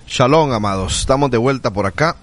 Shalom, amados. Estamos de vuelta por acá.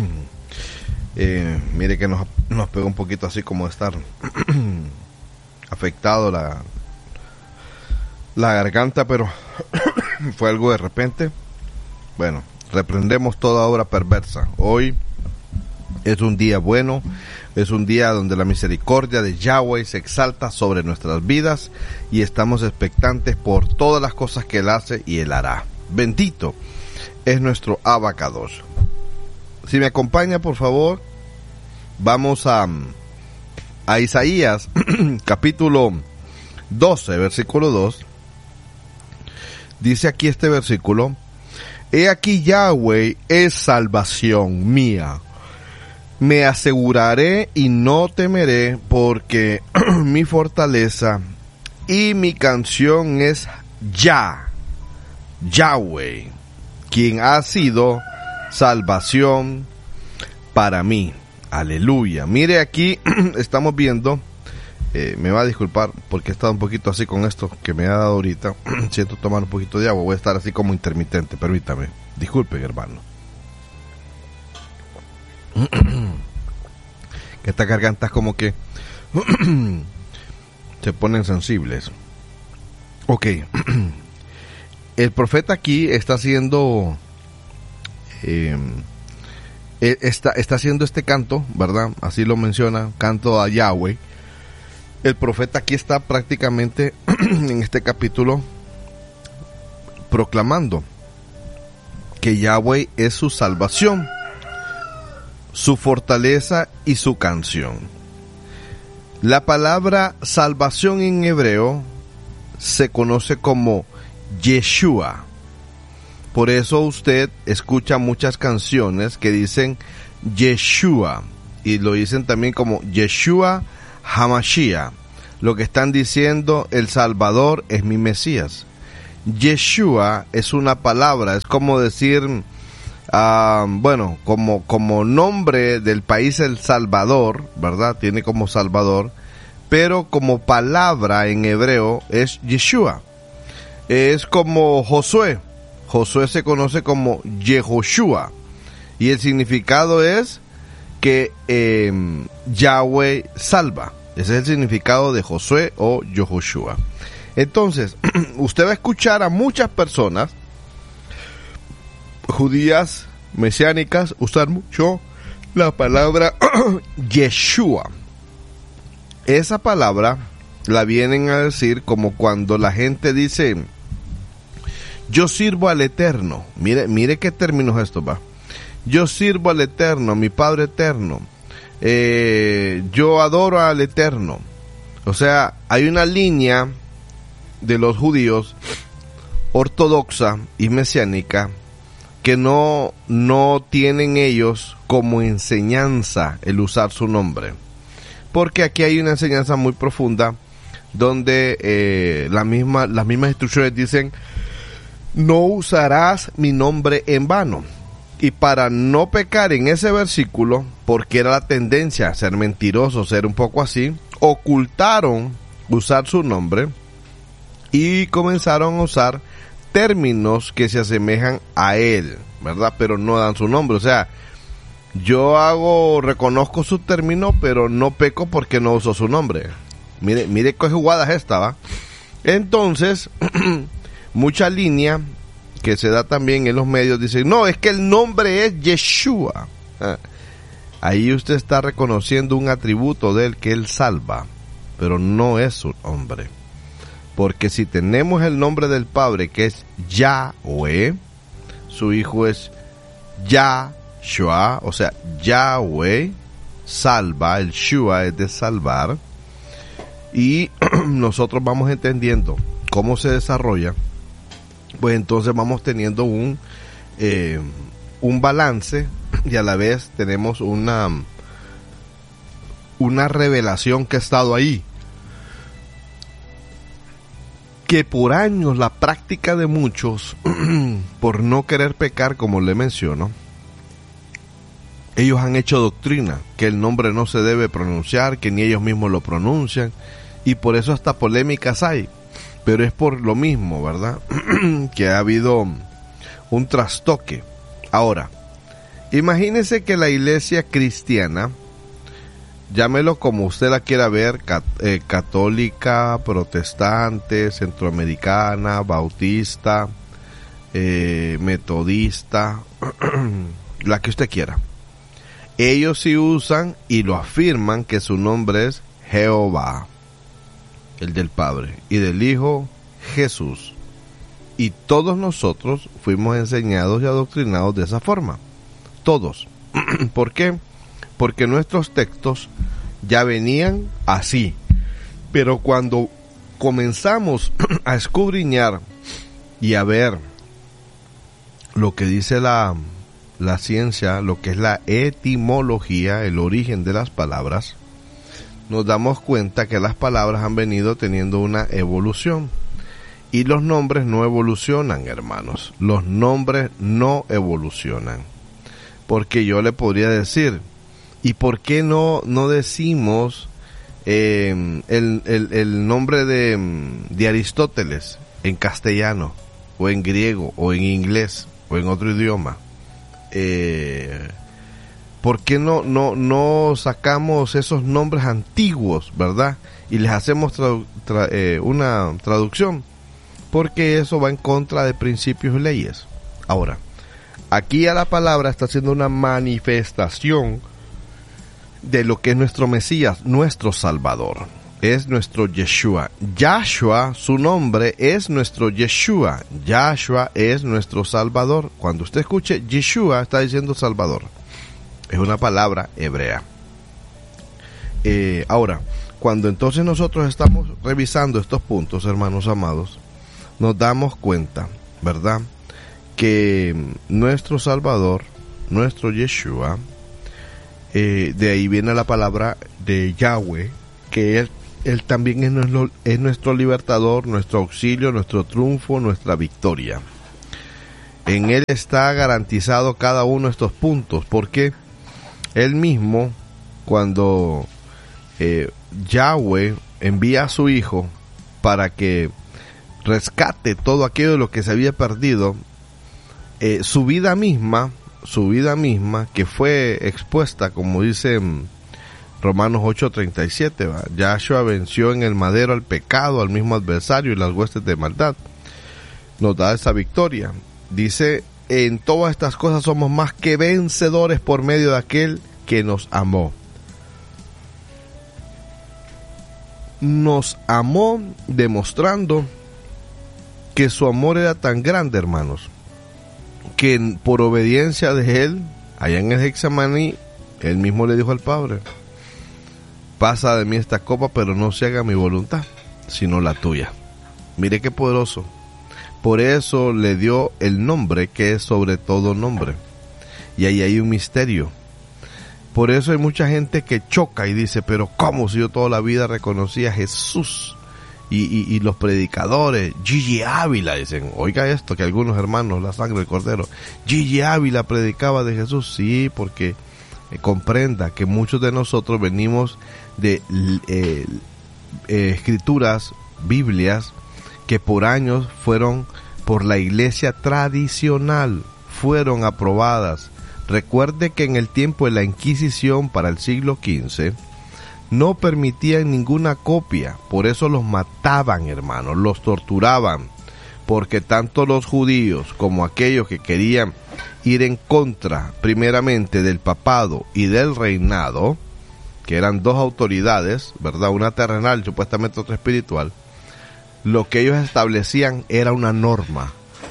Mire que nos pegó un poquito así como estar afectado la garganta, pero fue algo de repente. Bueno, reprendemos toda obra perversa. Hoy es un día bueno, es un día donde la misericordia de Yahweh se exalta sobre nuestras vidas y estamos expectantes por todas las cosas que Él hace y Él hará. Bendito es nuestro Abacados. Si me acompaña, por favor, vamos a Isaías, capítulo 12, versículo 2. Dice aquí este versículo: He aquí Yahweh es salvación mía. Me aseguraré y no temeré, porque mi fortaleza y mi canción es Yahweh, quien ha sido salvación para mí. Aleluya. Mire, aquí estamos viendo, me va a disculpar porque he estado un poquito así con esto que me ha dado ahorita. Siento tomar un poquito de agua, voy a estar así como intermitente, permítame. Disculpen, hermano. Que estas gargantas como que se ponen sensibles. Ok. El profeta aquí está haciendo está haciendo este canto, ¿verdad? Así lo menciona, canto a Yahweh. El profeta aquí está prácticamente en este capítulo proclamando que Yahweh es su salvación, su fortaleza y su canción. La palabra salvación en hebreo se conoce como Yeshua. Por eso usted escucha muchas canciones que dicen Yeshua y lo dicen también como Yeshua HaMashiach. Lo que están diciendo, el Salvador es mi Mesías. Yeshua es una palabra, es como decir, como nombre del país El Salvador, ¿verdad? Tiene como Salvador, pero como palabra en hebreo es Yeshua. Es como Josué. Josué se conoce como Yehoshua y el significado es que Yahweh salva. Ese es el significado de Josué o Yehoshua. Entonces, usted va a escuchar a muchas personas judías, mesiánicas, usar mucho la palabra Yeshua. Esa palabra la vienen a decir como cuando la gente dice: yo sirvo al Eterno. Mire qué términos esto va. Yo sirvo al Eterno, mi Padre Eterno. Yo adoro al Eterno. O sea, hay una línea de los judíos ortodoxa y mesiánica que no tienen ellos como enseñanza el usar su nombre. Porque aquí hay una enseñanza muy profunda donde las mismas instrucciones dicen: no usarás mi nombre en vano. Y para no pecar en ese versículo, porque era la tendencia a ser mentiroso, ser un poco así, ocultaron usar su nombre y comenzaron a usar términos que se asemejan a él, ¿verdad? Pero no dan su nombre. O sea, yo reconozco su término, pero no peco porque no uso su nombre. Mire qué jugada es esta, ¿va? Entonces, mucha línea que se da también en los medios dice: no, es que el nombre es Yeshua. Ahí usted está reconociendo un atributo de él, que él salva, pero no es su nombre. Porque si tenemos el nombre del Padre, que es Yahweh, su hijo es Yahshua, o sea, Yahweh salva, el Shua es de salvar, y nosotros vamos entendiendo cómo se desarrolla, pues entonces vamos teniendo un balance, y a la vez tenemos una revelación que ha estado ahí, que por años la práctica de muchos, por no querer pecar, como le menciono, ellos han hecho doctrina, que el nombre no se debe pronunciar, que ni ellos mismos lo pronuncian, y por eso hasta polémicas hay. Pero es por lo mismo, ¿verdad? Que ha habido un trastoque Ahora, imagínese que la iglesia cristiana, llámelo como usted la quiera ver, católica, protestante, centroamericana, bautista, metodista, la que usted quiera. Ellos sí usan y lo afirman que su nombre es Jehová, el del Padre, y del Hijo Jesús. Y todos nosotros fuimos enseñados y adoctrinados de esa forma. Todos. ¿Por qué? Porque nuestros textos ya venían así. Pero cuando comenzamos a escudriñar y a ver lo que dice la ciencia, lo que es la etimología, el origen de las palabras, nos damos cuenta que las palabras han venido teniendo una evolución. Y los nombres no evolucionan, hermanos. Los nombres no evolucionan. Porque yo le podría decir, ¿y por qué no decimos el nombre de Aristóteles en castellano, o en griego, o en inglés, o en otro idioma? ¿Por qué no sacamos esos nombres antiguos, verdad? Y les hacemos una traducción. Porque eso va en contra de principios y leyes. Ahora, aquí a la palabra está haciendo una manifestación de lo que es nuestro Mesías, nuestro Salvador. Es nuestro Yeshua. Yahshua, su nombre es nuestro Yeshua. Yahshua es nuestro Salvador. Cuando usted escuche Yeshua, está diciendo Salvador. Es una palabra hebrea. Ahora, cuando entonces nosotros estamos revisando estos puntos, hermanos amados, nos damos cuenta, ¿verdad?, que nuestro Salvador, nuestro Yeshua, de ahí viene la palabra de Yahweh, que él también es nuestro libertador, nuestro auxilio, nuestro triunfo, nuestra victoria. En Él está garantizado cada uno de estos puntos, porque Él mismo, cuando Yahweh envía a su Hijo para que rescate todo aquello de lo que se había perdido, su vida misma, que fue expuesta, como dice Romanos 8:37, Yahshua venció en el madero al pecado, al mismo adversario y las huestes de maldad. Nos da esa victoria. Dice, en todas estas cosas somos más que vencedores por medio de aquel que nos amó. Nos amó demostrando que su amor era tan grande, hermanos, que por obediencia de Él, allá en el Getsemaní, Él mismo le dijo al Padre, pasa de mí esta copa, pero no se haga mi voluntad, sino la tuya. Mire qué poderoso. Por eso le dio el nombre que es sobre todo nombre. Y ahí hay un misterio. Por eso hay mucha gente que choca y dice, pero ¿cómo si yo toda la vida reconocí a Jesús? Y los predicadores, Gigi Ávila, dicen, oiga esto, que algunos hermanos, la sangre del cordero, Gigi Ávila predicaba de Jesús. Sí, porque comprenda que muchos de nosotros venimos de escrituras, Biblias, que por años fueron por la iglesia tradicional, fueron aprobadas. Recuerde que en el tiempo de la Inquisición para el siglo XV, no permitían ninguna copia, por eso los mataban, hermanos, los torturaban, porque tanto los judíos como aquellos que querían ir en contra, primeramente, del papado y del reinado, que eran dos autoridades, ¿verdad?, una terrenal y supuestamente otra espiritual, lo que ellos establecían era una norma.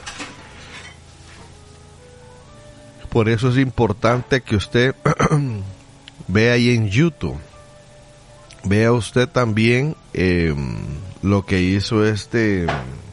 Por eso es importante que usted vea ahí en YouTube. Vea usted también lo que hizo este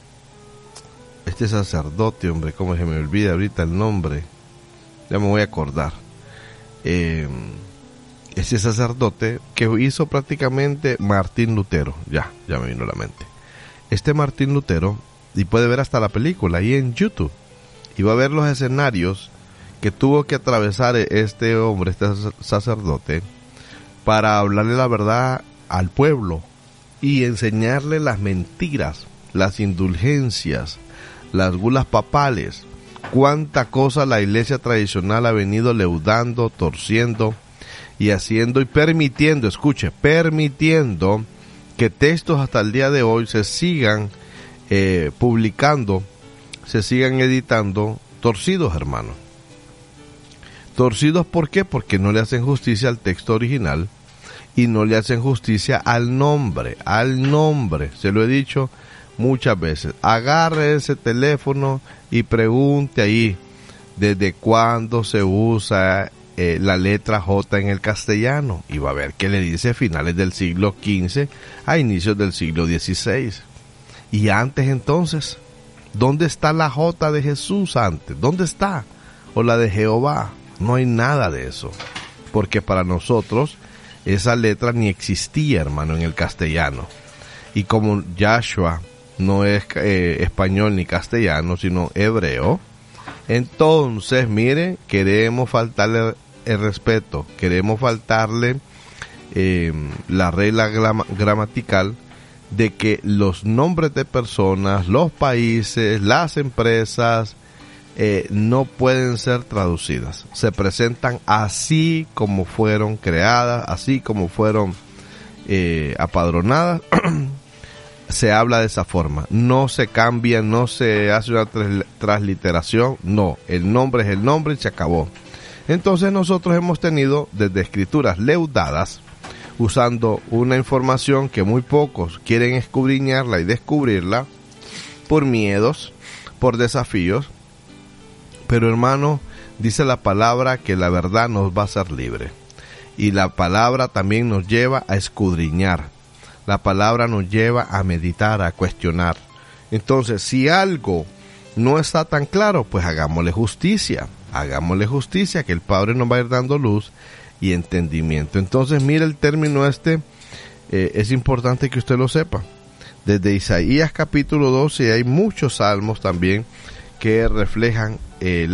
sacerdote, hombre, cómo se me olvida ahorita el nombre, ya me voy a acordar. Ese sacerdote que hizo prácticamente Martín Lutero, ya me vino a la mente. Este Martín Lutero, y puede ver hasta la película ahí en YouTube, y va a ver los escenarios que tuvo que atravesar este hombre, este sacerdote, para hablarle la verdad al pueblo y enseñarle las mentiras, las indulgencias, las gulas papales, cuánta cosa la iglesia tradicional ha venido leudando, torciendo y haciendo y permitiendo, escuche, permitiendo que textos hasta el día de hoy se sigan publicando, se sigan editando torcidos, hermano. Torcidos, ¿por qué? Porque no le hacen justicia al texto original y no le hacen justicia al nombre, se lo he dicho muchas veces. Agarre ese teléfono y pregunte ahí desde cuándo se usa la letra J en el castellano y va a ver que le dice finales del siglo XV a inicios del siglo XVI. Y antes entonces, ¿dónde está la J de Jesús antes? ¿Dónde está? O la de Jehová. No hay nada de eso, porque para nosotros esa letra ni existía, hermano, en el castellano. Y como Yahshua no es español ni castellano, sino hebreo, entonces, mire, queremos faltarle el respeto, queremos faltarle la regla gramatical de que los nombres de personas, los países, las empresas, no pueden ser traducidas. Se presentan así como fueron creadas, así como fueron apadronadas. Se habla de esa forma. No se cambia, no se hace una transliteración. No, el nombre es el nombre y se acabó. Entonces nosotros hemos tenido desde escrituras leudadas, usando una información que muy pocos quieren escudriñarla y descubrirla por miedos, por desafíos. Pero hermano, dice la palabra que la verdad nos va a hacer libre. Y la palabra también nos lleva a escudriñar. La palabra nos lleva a meditar, a cuestionar. Entonces, si algo no está tan claro, pues hagámosle justicia. Hagámosle justicia, que el Padre nos va a ir dando luz y entendimiento. Entonces, mire el término es importante que usted lo sepa. Desde Isaías capítulo 12 hay muchos salmos también que reflejan la